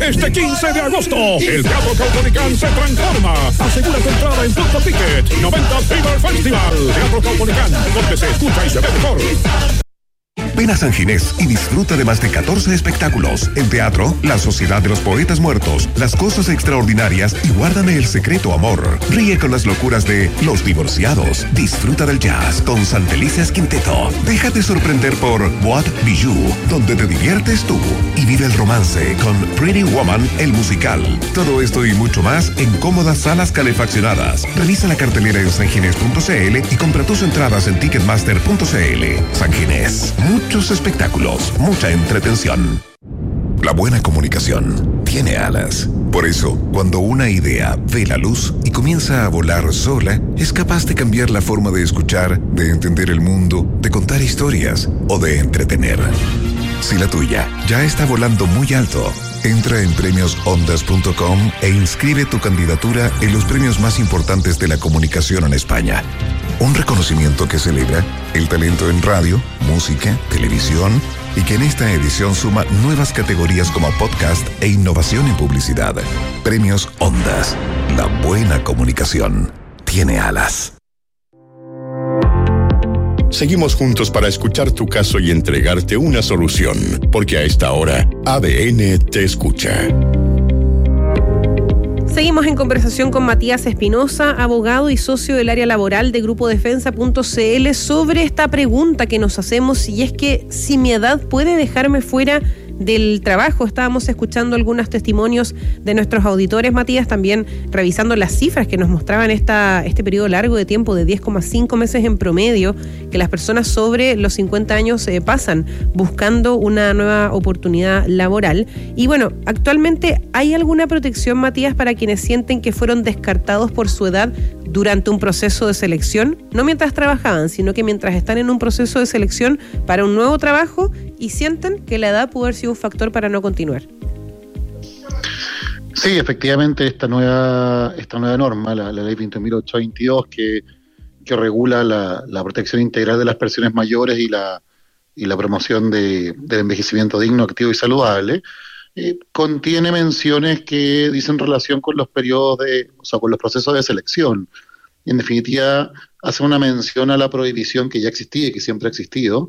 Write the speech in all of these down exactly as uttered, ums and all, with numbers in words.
Este quince de agosto, el Teatro Caupolicán se transforma. Asegura tu entrada en Punto Ticket. noventa Fever Festival. Teatro Caupolicán, donde se escucha y se ve mejor. Ven a San Ginés y disfruta de más de catorce espectáculos. En teatro, La Sociedad de los Poetas Muertos, Las Cosas Extraordinarias y Guárdame el Secreto Amor. Ríe con las locuras de Los Divorciados. Disfruta del jazz con Santelices Quinteto. Déjate sorprender por Boîte Bijou, donde te diviertes tú. Y vive el romance con Pretty Woman, el musical. Todo esto y mucho más en cómodas salas calefaccionadas. Revisa la cartelera en sanginés punto cl y compra tus entradas en ticketmaster punto cl. San Ginés. Muchos espectáculos, mucha entretención. La buena comunicación tiene alas. Por eso, cuando una idea ve la luz y comienza a volar sola, es capaz de cambiar la forma de escuchar, de entender el mundo, de contar historias o de entretener. Si la tuya ya está volando muy alto, entra en premios ondas punto com e inscribe tu candidatura en los premios más importantes de la comunicación en España. Un reconocimiento que celebra el talento en radio, música, televisión y que en esta edición suma nuevas categorías como podcast e innovación en publicidad. Premios Ondas. La buena comunicación tiene alas. Seguimos juntos para escuchar tu caso y entregarte una solución, porque a esta hora A D N te escucha. Seguimos en conversación con Matías Espinosa, abogado y socio del área laboral de Grupo Defensa punto cl, sobre esta pregunta que nos hacemos, y es que si mi edad puede dejarme fuera del trabajo. Estábamos escuchando algunos testimonios de nuestros auditores, Matías, también revisando las cifras que nos mostraban esta, este periodo largo de tiempo de diez coma cinco meses en promedio, que las personas sobre los cincuenta años eh, pasan buscando una nueva oportunidad laboral. Y bueno, actualmente, ¿hay alguna protección, Matías, para quienes sienten que fueron descartados por su edad durante un proceso de selección? No mientras trabajaban, sino que mientras están en un proceso de selección para un nuevo trabajo y sienten que la edad pudo haber sido un factor para no continuar. Sí, efectivamente, esta nueva esta nueva norma, la, la ley veinte mil ochocientos veintidós, que, que regula la, la protección integral de las personas mayores y la, y la promoción de, del envejecimiento digno, activo y saludable, eh, contiene menciones que dicen relación con los periodos de, o sea, con los procesos de selección. Y en definitiva, hace una mención a la prohibición que ya existía y que siempre ha existido,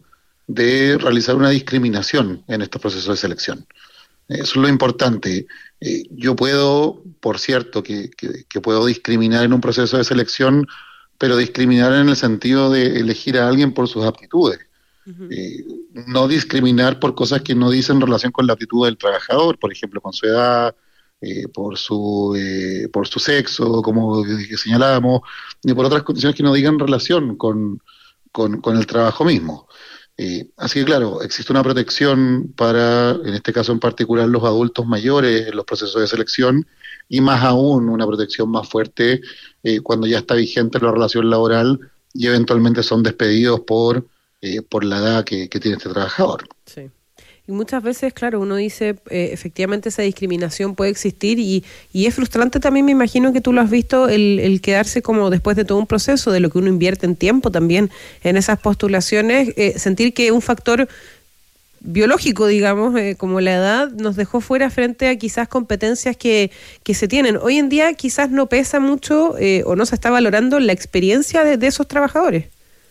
de realizar una discriminación en estos procesos de selección. Eso es lo importante. Eh, yo puedo, por cierto, que, que, que puedo discriminar en un proceso de selección, pero discriminar en el sentido de elegir a alguien por sus aptitudes. Uh-huh. Eh, no discriminar por cosas que no dicen relación con la aptitud del trabajador, por ejemplo, con su edad, eh, por su eh, por su sexo, como señalábamos, ni por otras condiciones que no digan relación con, con, con el trabajo mismo. Eh, así que claro, existe una protección para, en este caso en particular, los adultos mayores en los procesos de selección, y más aún una protección más fuerte eh, cuando ya está vigente la relación laboral y eventualmente son despedidos por, eh, por la edad que, que tiene este trabajador. Sí. Y muchas veces, claro, uno dice, eh, efectivamente esa discriminación puede existir y, y es frustrante también, me imagino que tú lo has visto, el, el quedarse como después de todo un proceso, de lo que uno invierte en tiempo también en esas postulaciones, eh, sentir que un factor biológico, digamos, eh, como la edad, nos dejó fuera frente a quizás competencias que, que se tienen. Hoy en día quizás no pesa mucho eh, o no se está valorando la experiencia de, de esos trabajadores.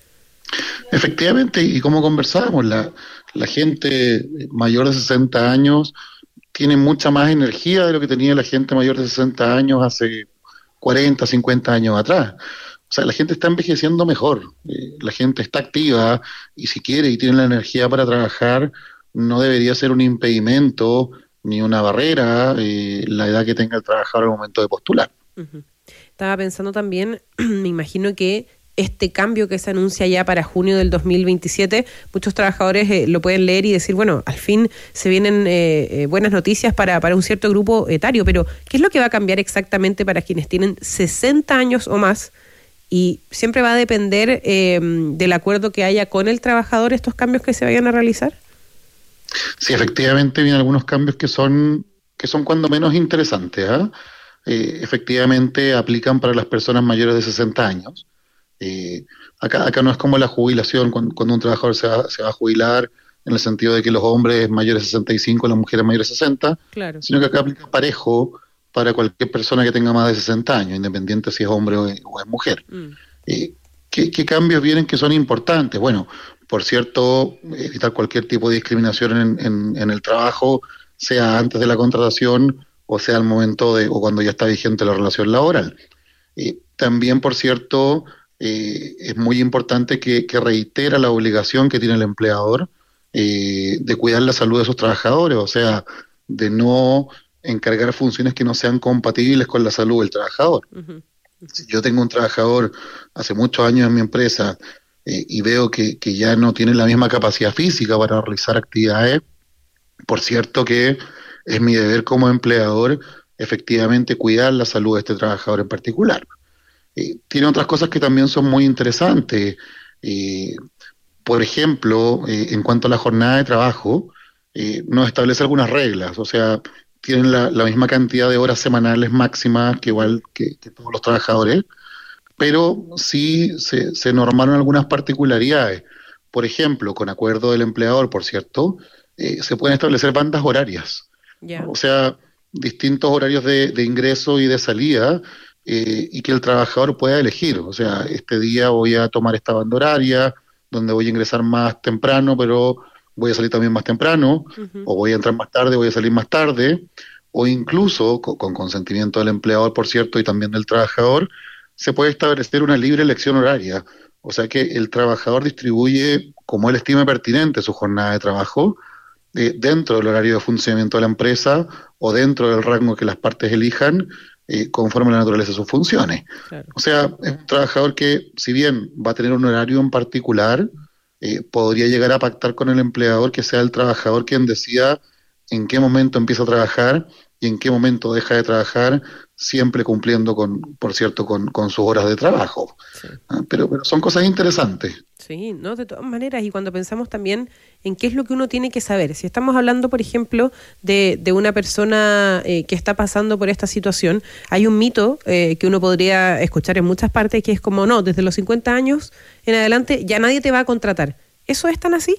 Efectivamente, y como conversábamos, la, la gente mayor de sesenta años tiene mucha más energía de lo que tenía la gente mayor de sesenta años hace cuarenta, cincuenta años atrás. O sea, la gente está envejeciendo mejor, eh, la gente está activa y si quiere y tiene la energía para trabajar, no debería ser un impedimento ni una barrera eh, la edad que tenga el trabajador al momento de postular. Uh-huh. Estaba pensando también, me imagino que este cambio que se anuncia ya para junio del dos mil veintisiete, muchos trabajadores eh, lo pueden leer y decir, bueno, al fin se vienen eh, eh, buenas noticias para, para un cierto grupo etario, pero ¿qué es lo que va a cambiar exactamente para quienes tienen sesenta años o más? Y siempre va a depender eh, del acuerdo que haya con el trabajador estos cambios que se vayan a realizar. Sí, efectivamente vienen algunos cambios que son, que son cuando menos interesantes, ¿eh? Eh, efectivamente aplican para las personas mayores de sesenta años. Eh, acá, acá no es como la jubilación, cuando, cuando un trabajador se va, se va a jubilar, en el sentido de que los hombres mayores de sesenta y cinco, las mujeres mayores de sesenta, Claro. sino que acá aplica parejo para cualquier persona que tenga más de sesenta años, independiente si es hombre o es, o es mujer. Mm. Eh, ¿qué, ¿Qué cambios vienen que son importantes? Bueno, por cierto, evitar cualquier tipo de discriminación en, en, en el trabajo, sea antes de la contratación o sea al momento de o cuando ya está vigente la relación laboral. Eh, también, por cierto, eh, es muy importante que, que reitera la obligación que tiene el empleador eh, de cuidar la salud de sus trabajadores, o sea, de no encargar funciones que no sean compatibles con la salud del trabajador. Uh-huh. Si yo tengo un trabajador hace muchos años en mi empresa eh, y veo que, que ya no tiene la misma capacidad física para realizar actividades, por cierto que es mi deber como empleador efectivamente cuidar la salud de este trabajador en particular. Eh, tiene otras cosas que también son muy interesantes. Eh, por ejemplo, eh, en cuanto a la jornada de trabajo, eh, nos establece algunas reglas, o sea, tienen la, la misma cantidad de horas semanales máximas que igual que, que todos los trabajadores, pero sí se, se normaron algunas particularidades. Por ejemplo, con acuerdo del empleador, por cierto, eh, se pueden establecer bandas horarias. Yeah. O sea, distintos horarios de, de ingreso y de salida, eh, y que el trabajador pueda elegir. O sea, este día voy a tomar esta banda horaria, donde voy a ingresar más temprano, pero voy a salir también más temprano, uh-huh. o voy a entrar más tarde, voy a salir más tarde, o incluso, con, con consentimiento del empleador, por cierto, y también del trabajador, se puede establecer una libre elección horaria. O sea que el trabajador distribuye, como él estime pertinente, su jornada de trabajo, eh, dentro del horario de funcionamiento de la empresa o dentro del rango que las partes elijan, eh, conforme a la naturaleza de sus funciones. Claro. O sea, es un trabajador que, si bien va a tener un horario en particular, eh, podría llegar a pactar con el empleador que sea el trabajador quien decida en qué momento empieza a trabajar y en qué momento deja de trabajar, siempre cumpliendo, con, por cierto, con, con sus horas de trabajo. Sí. Ah, pero, pero son cosas interesantes. Sí, no, de todas maneras, y cuando pensamos también en qué es lo que uno tiene que saber, si estamos hablando, por ejemplo, de, de una persona eh, que está pasando por esta situación, hay un mito eh, que uno podría escuchar en muchas partes, que es como, no, desde los cincuenta años en adelante ya nadie te va a contratar. ¿Eso es tan así?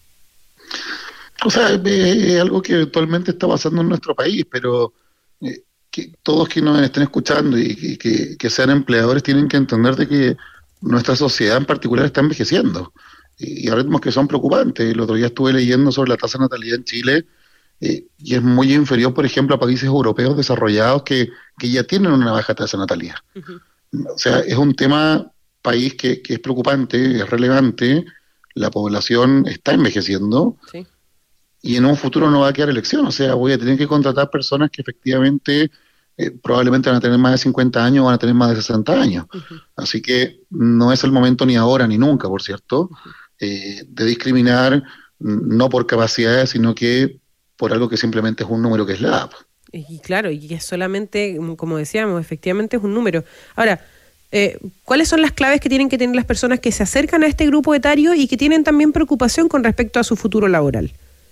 O sea, es, es algo que actualmente está pasando en nuestro país, pero eh, que todos que nos estén escuchando y, y que, que sean empleadores tienen que entender de que nuestra sociedad en particular está envejeciendo y, y a ritmos que son preocupantes. El otro día estuve leyendo sobre la tasa de natalidad en Chile eh, y es muy inferior, por ejemplo, a países europeos desarrollados que, que ya tienen una baja tasa de natalidad. Uh-huh. O sea, es un tema, país que, que es preocupante, es relevante, la población está envejeciendo. Sí. Y en un futuro no va a quedar elección, o sea, voy a tener que contratar personas que efectivamente eh, probablemente van a tener más de cincuenta años o van a tener más de sesenta años. Uh-huh. Así que no es el momento ni ahora ni nunca, por cierto, uh-huh. eh, de discriminar no por capacidades, sino que por algo que simplemente es un número que es la edad. Y claro, y es solamente, como decíamos, efectivamente es un número. Ahora, eh, ¿cuáles son las claves que tienen que tener las personas que se acercan a este grupo etario y que tienen también preocupación con respecto a su futuro laboral?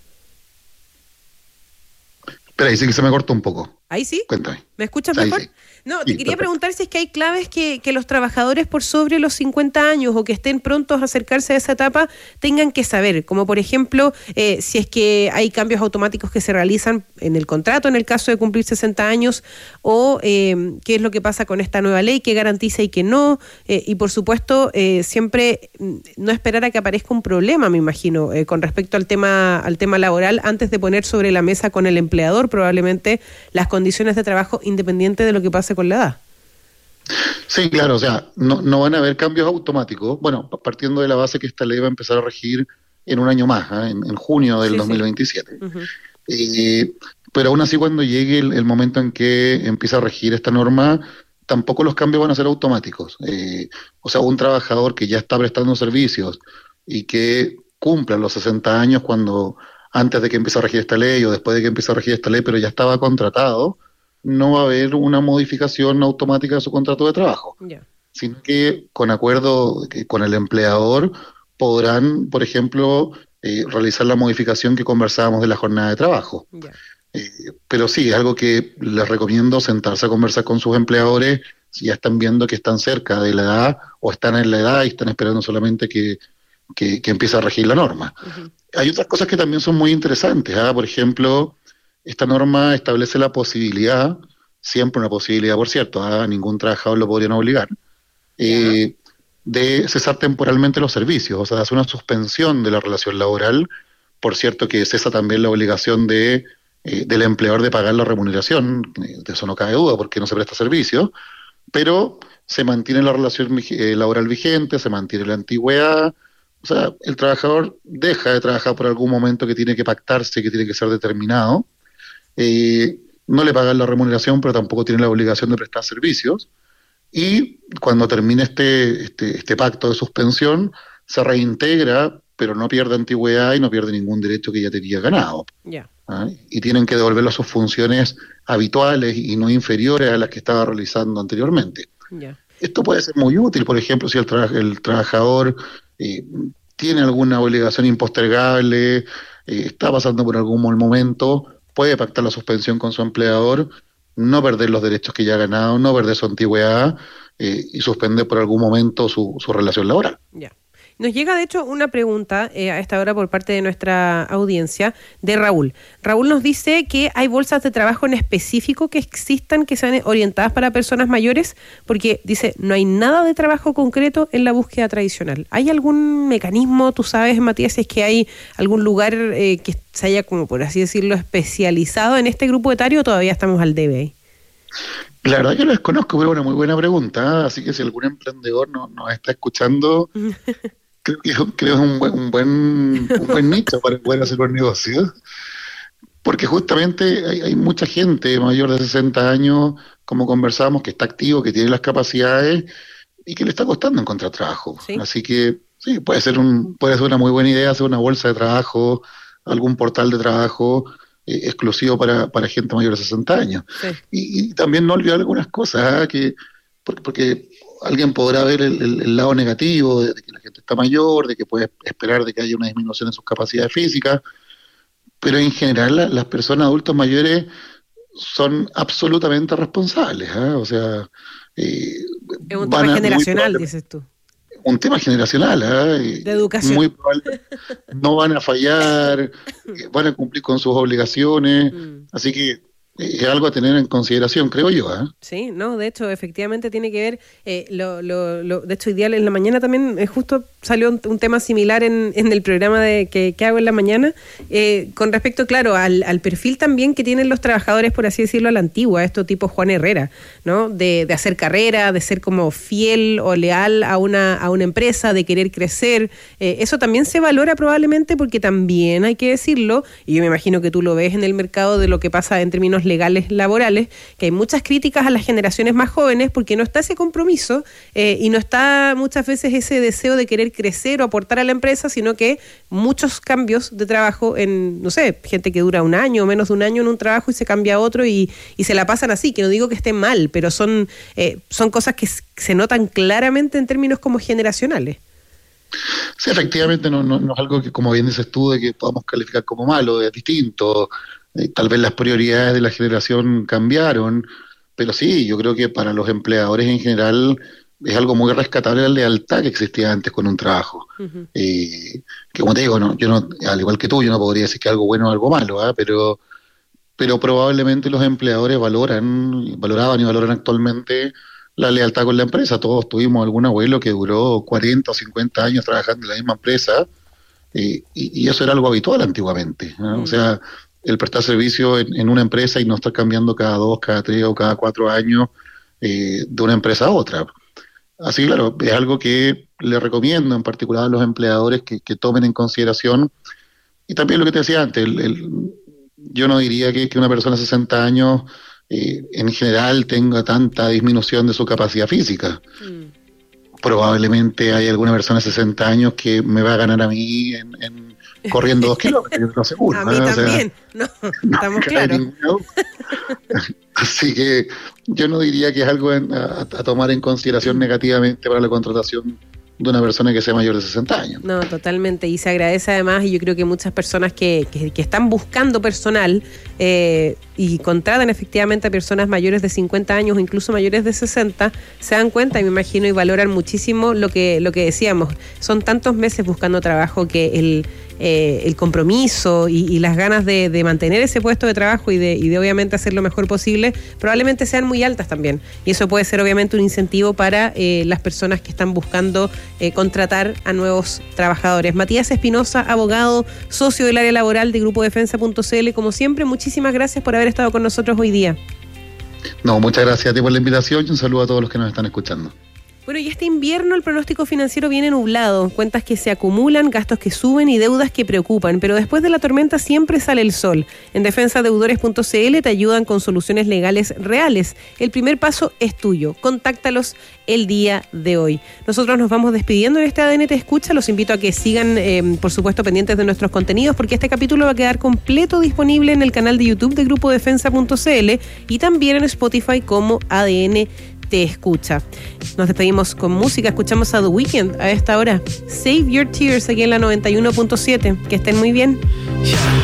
Espera, ahí sí que se me cortó un poco. ¿Ahí sí? Cuéntame. ¿Me escuchas mejor? Sí. No, te sí, quería perfecto. preguntar si es que hay claves que, que los trabajadores por sobre los cincuenta años o que estén prontos a acercarse a esa etapa tengan que saber, como por ejemplo, eh, si es que hay cambios automáticos que se realizan en el contrato en el caso de cumplir sesenta años o eh, qué es lo que pasa con esta nueva ley, qué garantiza y qué no, eh, y por supuesto eh, siempre no esperar a que aparezca un problema, me imagino, eh, con respecto al tema, al tema laboral antes de poner sobre la mesa con el empleador probablemente las condiciones de trabajo independiente de lo que pase con la edad. Sí, claro, o sea, no, no van a haber cambios automáticos. Bueno, partiendo de la base que esta ley va a empezar a regir en un año más, ¿eh? en, en junio del sí, dos mil veintisiete. Sí. Uh-huh. Eh, pero aún así, cuando llegue el, el momento en que empieza a regir esta norma, tampoco los cambios van a ser automáticos. Eh, o sea, un trabajador que ya está prestando servicios y que cumpla los sesenta años cuando antes de que empiece a regir esta ley o después de que empiece a regir esta ley, pero ya estaba contratado, no va a haber una modificación automática de su contrato de trabajo, yeah. sino que con acuerdo con el empleador podrán, por ejemplo, eh, realizar la modificación que conversábamos de la jornada de trabajo. Yeah. Eh, pero sí, es algo que les recomiendo sentarse a conversar con sus empleadores si ya están viendo que están cerca de la edad o están en la edad y están esperando solamente que, que, que empieza a regir la norma. Uh-huh. Hay otras cosas que también son muy interesantes, ¿eh? Por ejemplo, esta norma establece la posibilidad, siempre una posibilidad, por cierto, a ningún trabajador lo podrían obligar, eh, de cesar temporalmente los servicios, o sea, de hacer una suspensión de la relación laboral. Por cierto que cesa también la obligación de, eh, del empleador de pagar la remuneración, de eso no cabe duda porque no se presta servicio, pero se mantiene la relación eh, laboral vigente, se mantiene la antigüedad. O sea, el trabajador deja de trabajar por algún momento que tiene que pactarse, que tiene que ser determinado. Eh, no le pagan la remuneración, pero tampoco tiene la obligación de prestar servicios. Y cuando termine este, este, este pacto de suspensión, se reintegra, pero no pierde antigüedad y no pierde ningún derecho que ya tenía ganado. Yeah. ¿Ah? Y tienen que devolverlo a sus funciones habituales y no inferiores a las que estaba realizando anteriormente. Yeah. Esto puede ser muy útil, por ejemplo, si el, tra- el trabajador eh, tiene alguna obligación impostergable, eh, está pasando por algún mal momento, puede pactar la suspensión con su empleador, no perder los derechos que ya ha ganado, no perder su antigüedad eh, y suspender por algún momento su, su relación laboral. Ya. Yeah. Nos llega, de hecho, una pregunta eh, a esta hora por parte de nuestra audiencia de Raúl. Raúl nos dice que hay bolsas de trabajo en específico que existan, que sean orientadas para personas mayores, porque dice, no hay nada de trabajo concreto en la búsqueda tradicional. ¿Hay algún mecanismo, tú sabes, Matías, si es que hay algún lugar eh, que se haya, como por así decirlo, especializado en este grupo etario, o todavía estamos al debe ahí? La verdad que lo desconozco, pero una muy buena pregunta, ¿eh? Así que si algún emprendedor nos no está escuchando... Creo que, creo que es un buen, un buen, un buen nicho para poder hacer los negocios, porque justamente hay, hay mucha gente mayor de sesenta años, como conversábamos, que está activo, que tiene las capacidades y que le está costando encontrar trabajo. ¿Sí? Así que sí, puede ser un, puede ser una muy buena idea hacer una bolsa de trabajo, algún portal de trabajo eh, exclusivo para, para gente mayor de sesenta años. Sí. Y, y también no olvidar algunas cosas, ¿eh? que porque, porque alguien podrá ver el, el, el lado negativo de, de que la gente está mayor, de que puede esperar de que haya una disminución en sus capacidades físicas, pero en general la, las personas adultos mayores son absolutamente responsables, ¿eh? O sea... Eh, es un tema generacional, dices tú. Un tema generacional, ¿eh? De educación. Muy probable, no van a fallar, van a cumplir con sus obligaciones, mm. así que es algo a tener en consideración, creo yo. ¿eh? Sí, no, de hecho, efectivamente tiene que ver, eh, lo, lo, lo, de hecho, ideal en la mañana también, eh, justo salió un, un tema similar en, en el programa de que, que hago en la mañana, eh, con respecto, claro, al, al perfil también que tienen los trabajadores, por así decirlo, a la antigua, esto tipo Juan Herrera, ¿no? De, de hacer carrera, de ser como fiel o leal a una, a una empresa, de querer crecer, eh, eso también se valora probablemente porque también hay que decirlo, y yo me imagino que tú lo ves en el mercado de lo que pasa en términos legales laborales, que hay muchas críticas a las generaciones más jóvenes porque no está ese compromiso eh, y no está muchas veces ese deseo de querer crecer o aportar a la empresa, sino que muchos cambios de trabajo en, no sé, gente que dura un año o menos de un año en un trabajo y se cambia a otro y, y se la pasan así, que no digo que esté mal, pero son, eh, son cosas que se notan claramente en términos como generacionales. Sí, efectivamente no, no, no es algo que, como bien dices tú, de que podamos calificar como malo, es distinto. Eh, tal vez las prioridades de la generación cambiaron, pero sí, yo creo que para los empleadores en general es algo muy rescatable la lealtad que existía antes con un trabajo. Uh-huh. Eh, que como te digo, no, yo no, al igual que tú, yo no podría decir que algo bueno o algo malo, ¿eh? pero, pero probablemente los empleadores valoran, valoraban y valoran actualmente la lealtad con la empresa. Todos tuvimos algún abuelo que duró cuarenta o cincuenta años trabajando en la misma empresa, eh, y, y eso era algo habitual antiguamente, ¿no? Uh-huh. O sea, el prestar servicio en, en una empresa y no estar cambiando cada dos, cada tres o cada cuatro años eh, de una empresa a otra. Así, claro, es algo que le recomiendo en particular a los empleadores que, que tomen en consideración. Y también lo que te decía antes, el, el, yo no diría que, que una persona de sesenta años eh, en general tenga tanta disminución de su capacidad física. Mm. Probablemente hay alguna persona de sesenta años que me va a ganar a mí en, en corriendo dos kilómetros, yo te lo aseguro. A mí ¿no? también, o sea, no, estamos claros. Así que yo no diría que es algo en, a, a tomar en consideración negativamente para la contratación de una persona que sea mayor de sesenta años. No, totalmente, y se agradece además, y yo creo que muchas personas que, que, que están buscando personal eh, y contratan efectivamente a personas mayores de cincuenta años o incluso mayores de sesenta, se dan cuenta, y me imagino, y valoran muchísimo lo que, lo que decíamos, son tantos meses buscando trabajo que el, eh, el compromiso y, y las ganas de, de mantener ese puesto de trabajo y de, y de obviamente hacer lo mejor posible, probablemente sean muy altas también, y eso puede ser obviamente un incentivo para eh, las personas que están buscando Eh, contratar a nuevos trabajadores. Matías Espinosa, abogado, socio del área laboral de Grupo Defensa punto c l, como siempre, muchísimas gracias por haber estado con nosotros hoy día. No, muchas gracias a ti por la invitación y un saludo a todos los que nos están escuchando. Bueno, y este invierno el pronóstico financiero viene nublado, cuentas que se acumulan, gastos que suben y deudas que preocupan, pero después de la tormenta siempre sale el sol. En defensa deudores punto c l te ayudan con soluciones legales reales. El primer paso es tuyo, contáctalos el día de hoy. Nosotros nos vamos despidiendo en este A D N Te Escucha, los invito a que sigan, eh, por supuesto, pendientes de nuestros contenidos, porque este capítulo va a quedar completo disponible en el canal de YouTube de Grupo Defensa punto c l y también en Spotify como A D N Te Escucha. Nos despedimos con música, escuchamos a The Weeknd a esta hora. Save Your Tears aquí en la noventa y uno punto siete. Que estén muy bien.